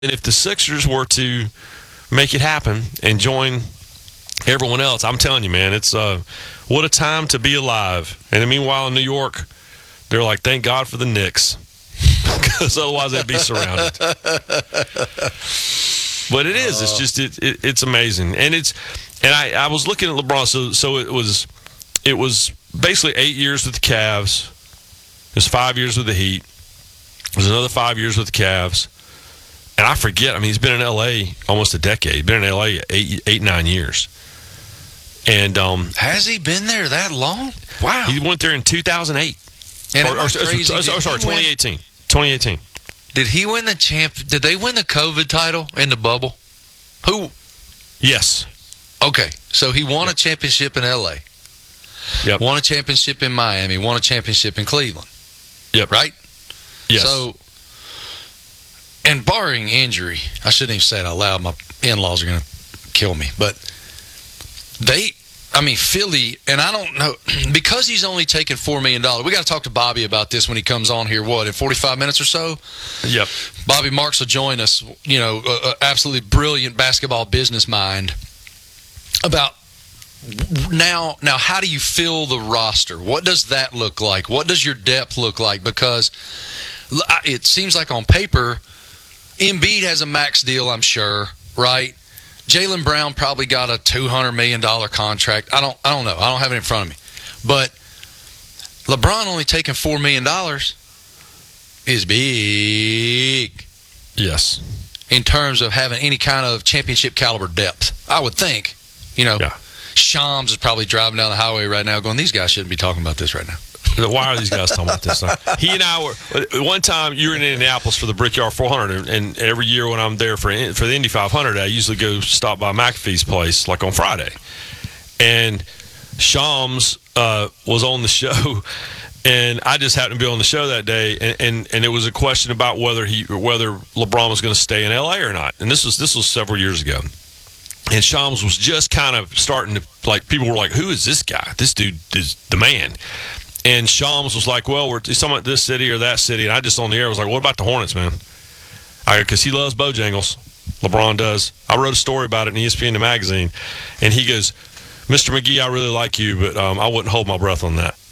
And if the Sixers were to make it happen and join everyone else, I'm telling you, man, it's what a time to be alive. And meanwhile, in New York, they're like, thank God for the Knicks, because otherwise they'd be surrounded. But it is. It's just it's amazing, and I was looking at LeBron. So it was basically 8 years with the Cavs. It was 5 years with the Heat. It was another 5 years with the Cavs. And I forget. I mean, he's been in L.A. almost a decade. He's been in L.A. 9 years. And has he been there that long? Wow. He went there in 2008. And sorry, 2018. 2018. Did he win the champ? Did they win the COVID title in the bubble? Who? Yes. Okay, so he won a championship in L.A. Yep. Won a championship in Miami. Won a championship in Cleveland. Yep. Right? Yes. So, and barring injury, I shouldn't even say it out loud. My in-laws are going to kill me. But Philly, and I don't know, because he's only taken $4 million. We got to talk to Bobby about this when he comes on here, in 45 minutes or so? Yep. Bobby Marks will join us, absolutely brilliant basketball business mind, about now how do you fill the roster? What does that look like? What does your depth look like? Because it seems like on paper, Embiid has a max deal, I'm sure, right? Jaylen Brown probably got a $200 million contract. I don't know. I don't have it in front of me. But LeBron only taking $4 million is big. Yes. In terms of having any kind of championship caliber depth, I would think. Yeah. Shams is probably driving down the highway right now going, these guys shouldn't be talking about this right now. Why are these guys talking about this? He and I were one time. You were in Indianapols for the Brickyard 400, and every year when I'm there for the Indy 500, I usually go stop by McAfee's place like on Friday. And Shams was on the show, and I just happened to be on the show that day, and it was a question about whether LeBron was going to stay in LA or not. And this was several years ago. And Shams was just kind of starting to, people were like, who is this guy? This dude is the man. And Shams was like, well, we're talking about this city or that city. And I just on the air was like, what about the Hornets, man? Because he loves Bojangles. LeBron does. I wrote a story about it in ESPN the magazine. And he goes, Mr. McGee, I really like you, but I wouldn't hold my breath on that.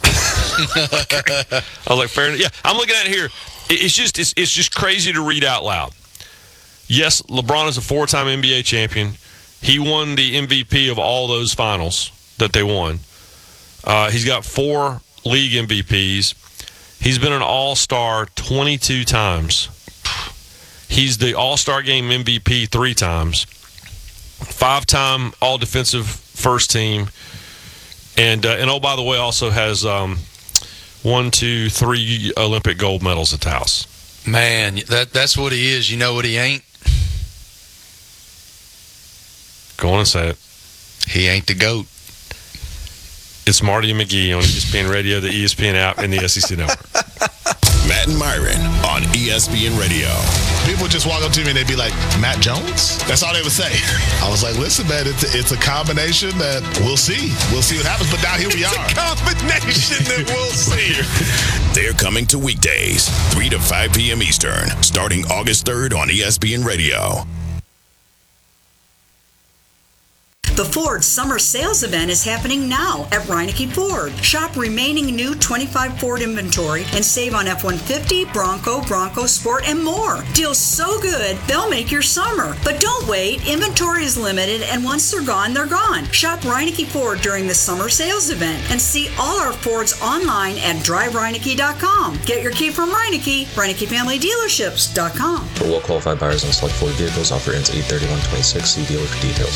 I was like, fair enough. Yeah, I'm looking at it here. It's just crazy to read out loud. Yes, LeBron is a 4-time NBA champion. He won the MVP of all those finals that they won. He's got 4 league MVPs. He's been an all-star 22 times. He's the all-star game MVP 3 times. 5-time all-defensive first team. And oh, by the way, also has 1, 2, 3 Olympic gold medals at the house. Man, that's what he is. You know what he ain't? Go on and say it. He ain't the GOAT. It's Marty and McGee on ESPN Radio, the ESPN app, and the SEC Network. Matt and Myron on ESPN Radio. People would just walk up to me and they'd be like, Matt Jones? That's all they would say. I was like, listen, man, it's a combination that we'll see. We'll see what happens, but now here we are. It's a combination that we'll see. They're coming to weekdays, 3 to 5 p.m. Eastern, starting August 3rd on ESPN Radio. The Ford Summer Sales Event is happening now at Reineke Ford. Shop remaining new 25 Ford inventory and save on F-150, Bronco Sport, and more. Deals so good, they'll make your summer. But don't wait. Inventory is limited, and once they're gone, they're gone. Shop Reineke Ford during the Summer Sales Event and see all our Fords online at drivereineke.com. Get your key from Reineke, ReinekeFamilyDealerships.com. For well-qualified buyers on select Ford vehicles, offer ends 8/31/26. See dealer for details.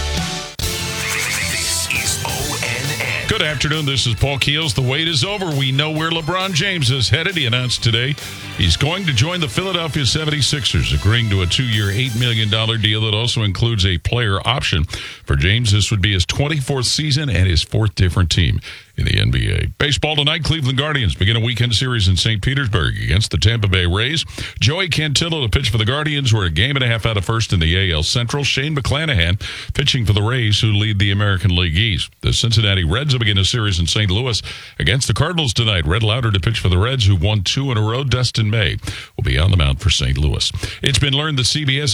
Good afternoon. This is Paul Keels. The wait is over. We know where LeBron James is headed. He announced today he's going to join the Philadelphia 76ers, agreeing to a 2-year, $8 million deal that also includes a player option. For James, this would be his 24th season and his 4th different team in the NBA. Baseball tonight, Cleveland Guardians begin a weekend series in St. Petersburg against the Tampa Bay Rays. Joey Cantillo to pitch for the Guardians. We're a game and a half out of first in the AL Central. Shane McClanahan pitching for the Rays, who lead the American League East. The Cincinnati Reds begin a series in St. Louis against the Cardinals tonight. Red Lauder to pitch for the Reds, who won 2 in a row. Dustin in May will be on the mound for St. Louis. It's been learned the CBS